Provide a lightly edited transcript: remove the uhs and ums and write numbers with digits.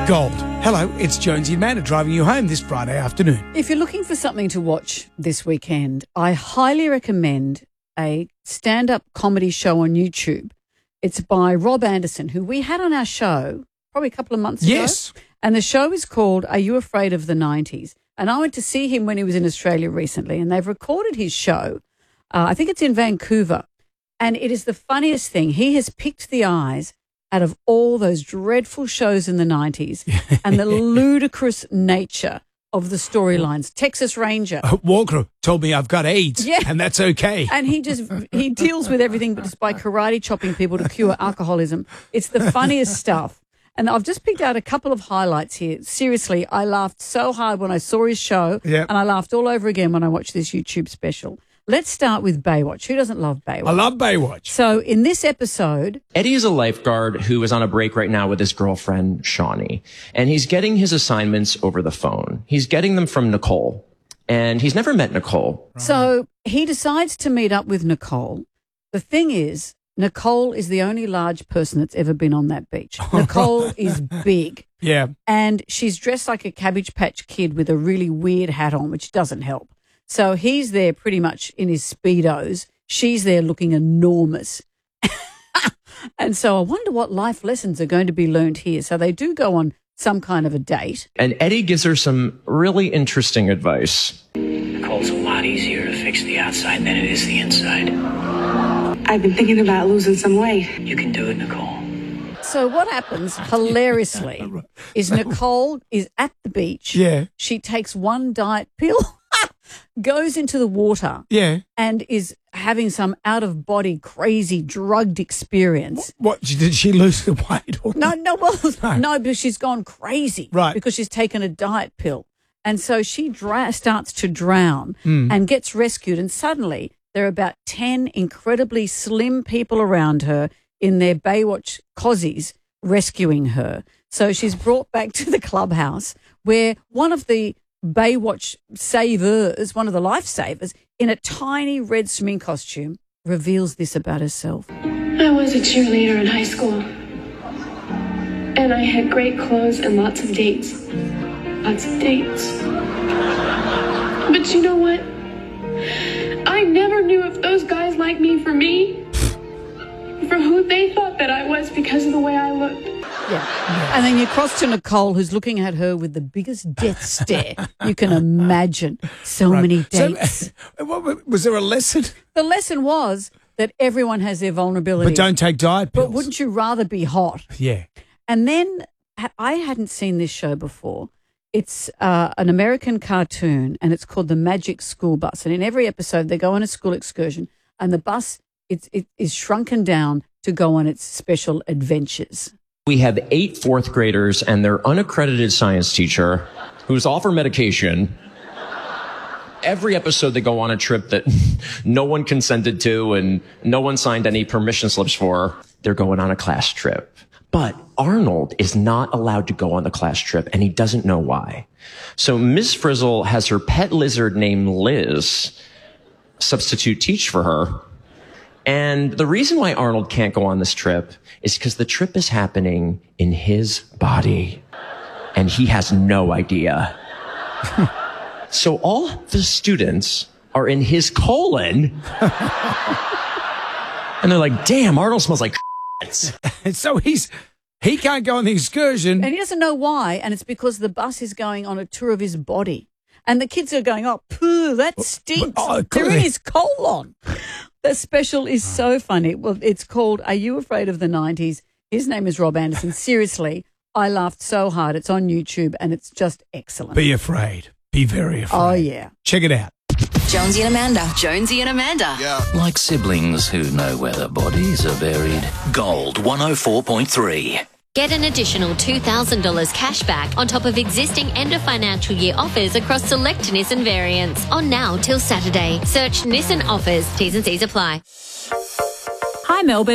Gold. Hello, it's Jonesy and Amanda driving you home this Friday afternoon. If you're looking for something to watch this weekend, I highly recommend a stand-up comedy show on YouTube. It's by Rob Anderson, who we had on our show probably a couple of months ago. Yes. And the show is called Are You Afraid of the 90s? And I went to see him when he was in Australia recently, and they've recorded his show. I think it's in Vancouver. And it is the funniest thing. He has picked the eyes out of all those dreadful shows in the 90s and the ludicrous nature of the storylines. Texas Ranger. Walker told me I've got AIDS, and that's okay. And he deals with everything but just by karate chopping people to cure alcoholism. It's the funniest stuff. And I've just picked out a couple of highlights here. Seriously, I laughed so hard when I saw his show, and I laughed all over again when I watched this YouTube special. Let's start with Baywatch. Who doesn't love Baywatch? I love Baywatch. So in this episode, Eddie is a lifeguard who is on a break right now with his girlfriend, Shawnee, and he's getting his assignments over the phone. He's getting them from Nicole, and he's never met Nicole. So he decides to meet up with Nicole. The thing is, Nicole is the only large person that's ever been on that beach. Nicole is big. Yeah. And she's dressed like a Cabbage Patch Kid with a really weird hat on, which doesn't help. So he's there pretty much in his Speedos. She's there looking enormous. And so I wonder what life lessons are going to be learned here. So they do go on some kind of a date. And Eddie gives her some really interesting advice. Nicole's a lot easier to fix the outside than it is the inside. I've been thinking about losing some weight. You can do it, Nicole. So what happens, hilariously, is Nicole is at the beach. Yeah. She takes one diet pill, goes into the water, and is having some out-of-body, crazy, drugged experience. What did she lose the weight? Or? No, because she's gone crazy. Right. Because she's taken a diet pill. And so she starts to drown and gets rescued. And suddenly there are about 10 incredibly slim people around her in their Baywatch cozies rescuing her. So she's brought back to the clubhouse where one of the Baywatch savers, one of the lifesavers, in a tiny red swimming costume, reveals this about herself. I was a cheerleader in high school. And I had great clothes and lots of dates. Lots of dates. But you know what? I never knew if those guys liked me, for who they thought that I was because of the way I looked. Yeah. And then you cross to Nicole, who's looking at her with the biggest death stare you can imagine. So many dates. So, was there a lesson? The lesson was that everyone has their vulnerabilities. But don't take diet pills. But wouldn't you rather be hot? Yeah. And then I hadn't seen this show before. It's an American cartoon, and it's called The Magic School Bus. And in every episode, they go on a school excursion, and the bus it is shrunken down to go on its special adventures. We have 8 fourth graders and their unaccredited science teacher who's off her medication. Every episode they go on a trip that no one consented to and no one signed any permission slips for. They're going on a class trip. But Arnold is not allowed to go on the class trip, and he doesn't know why. So Miss Frizzle has her pet lizard named Liz substitute teach for her. And the reason why Arnold can't go on this trip is because the trip is happening in his body, and he has no idea. So all the students are in his colon, and they're like, damn, Arnold smells like So he can't go on the excursion. And he doesn't know why, and it's because the bus is going on a tour of his body. And the kids are going, oh, poo, that stinks. They're in his colon. The special is so funny. Well, it's called Are You Afraid of the 90s? His name is Rob Anderson. Seriously, I laughed so hard. It's on YouTube, and it's just excellent. Be afraid. Be very afraid. Oh, yeah. Check it out. Jonesy and Amanda. Jonesy and Amanda. Yeah. Like siblings who know where their bodies are buried. Gold 104.3. Get an additional $2,000 cash back on top of existing end of financial year offers across select Nissan variants. On now till Saturday. Search Nissan offers. T's and C's apply. Hi, Melbourne.